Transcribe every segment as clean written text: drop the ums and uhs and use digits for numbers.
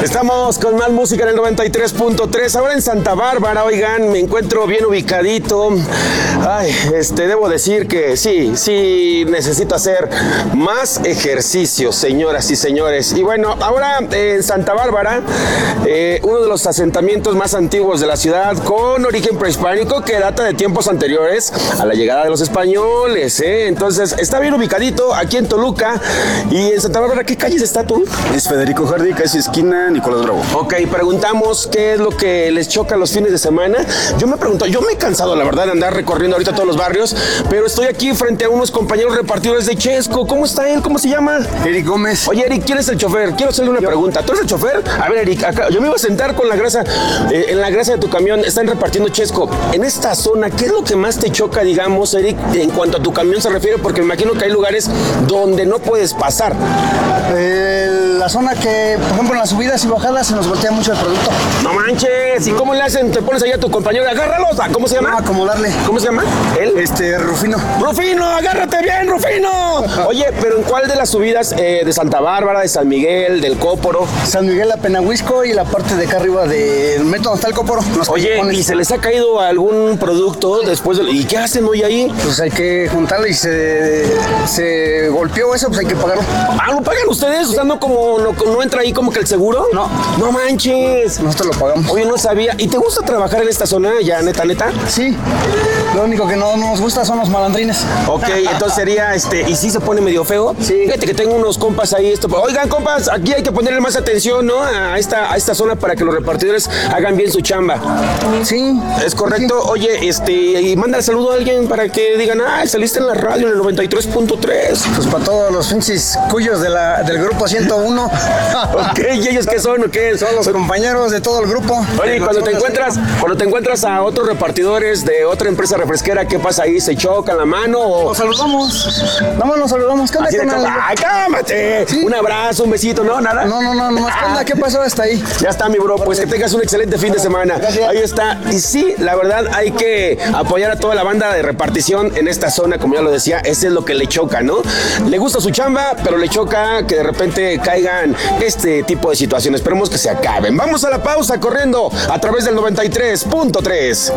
Estamos con más música en el 93.3. Ahora en Santa Bárbara, oigan, me encuentro bien ubicadito. Ay, debo decir que sí necesito hacer más ejercicio, señoras y señores. Y bueno, ahora en Santa Bárbara, uno de los asentamientos más antiguos de la ciudad, con origen prehispánico que data de tiempos anteriores a la llegada de los españoles, Entonces, está bien ubicadito aquí en Toluca. Y en Santa Bárbara, ¿qué calles está tú? Es Federico Jardí, casi esquina Nicolás Bravo. Ok, preguntamos qué es lo que les choca los fines de semana. Yo me he cansado, la verdad, de andar recorriendo ahorita todos los barrios, pero estoy aquí frente a unos compañeros repartidores de Chesco. ¿Cómo está él? ¿Cómo se llama? Eric Gómez. Oye, Eric, ¿quién es el chofer? Quiero hacerle una pregunta. ¿Tú eres el chofer? A ver, Eric, acá, yo me iba a sentar con la grasa, en la grasa de tu camión. Están repartiendo Chesco. En esta zona, ¿qué es lo que más te choca, digamos, Eric, en cuanto a tu camión se refiere? Porque me imagino que hay lugares donde no puedes pasar. La zona que, por ejemplo, en las subidas y bajadas se nos voltea mucho el producto. No manches, ¿y cómo le hacen? Te pones ahí a tu compañero, agárralos. ¿Cómo se llama? No, acomodarle. ¿Cómo se llama? Él. Rufino. ¡Rufino, agárrate bien, Rufino! Oye, pero ¿en cuál de las subidas de Santa Bárbara, de San Miguel, del Cóporo? San Miguel a Penahuisco y la parte de acá arriba del metro donde está el Cóporo. Oye, ¿y se les ha caído algún producto después de... ¿Y qué hacen hoy ahí? Pues hay que juntarlo y se golpeó eso, pues hay que pagarlo. ¿Lo pagan ustedes? O sea, no entra ahí como que el seguro. No. No manches. Nosotros lo pagamos. Oye, no sabía. ¿Y te gusta trabajar en esta zona ya, neta? Sí. Lo único que no nos gusta son los malandrines. Ok, entonces sería, ¿y sí se pone medio feo? Sí. Fíjate que tengo unos compas ahí. Oigan, compas, aquí hay que ponerle más atención, ¿no? A esta zona para que los repartidores hagan bien su chamba. Sí. ¿Es correcto? Sí. Oye, y manda el saludo a alguien para que digan, saliste en la radio en el 93.3. Pues para todos los pinches cuyos del grupo 101. Ok, ¿y ellos qué son o qué? Son los compañeros de todo el grupo. Oye, cuando te encuentras a otros repartidores de otra empresa refresquera, ¿qué pasa ahí? ¿Se chocan la mano o...? Nos saludamos. Nada más nos saludamos. ¿Qué onda? ¡Ay, cámate! ¿Sí? Un abrazo, un besito, ¿no? ¿Nada? No. ¿Qué onda? ¿Qué pasó hasta ahí? Ya está, mi bro. Pues que tengas un excelente fin de semana. Gracias. Ahí está. Y sí, la verdad, hay que apoyar a toda la banda de repartición en esta zona, como ya lo decía. Ese es lo que le choca, ¿no? Le gusta su chamba, pero le choca que de repente caigan este tipo de situaciones. Esperemos que se acaben. Vamos a la pausa corriendo a través del 93.3.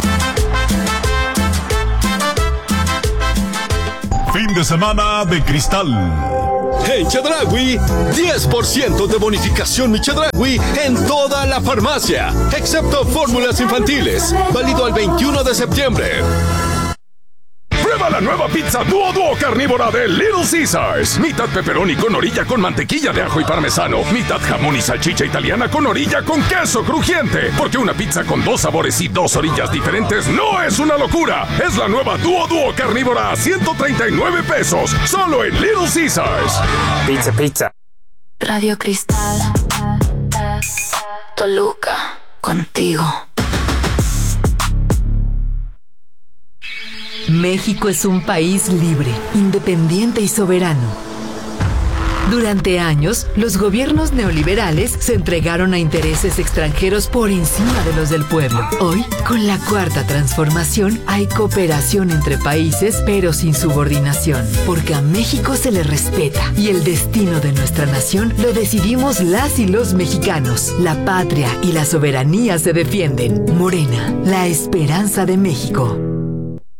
Fin de semana de cristal. En Chedraui, 10% de bonificación Mi Chedraui en toda la farmacia, excepto fórmulas infantiles, válido al 21 de septiembre. Prueba la nueva pizza Duo carnívora de Little Caesars. Mitad pepperoni con orilla con mantequilla de ajo y parmesano. Mitad jamón y salchicha italiana con orilla con queso crujiente. Porque una pizza con 2 sabores y 2 orillas diferentes no es una locura. Es la nueva Duo carnívora a 139 pesos. Solo en Little Caesars. Pizza. Radio Cristal. Toluca. Contigo. México es un país libre, independiente y soberano. Durante años, los gobiernos neoliberales se entregaron a intereses extranjeros por encima de los del pueblo. Hoy, con la Cuarta Transformación, hay cooperación entre países, pero sin subordinación, porque a México se le respeta y el destino de nuestra nación lo decidimos las y los mexicanos. La patria y la soberanía se defienden. Morena, la esperanza de México.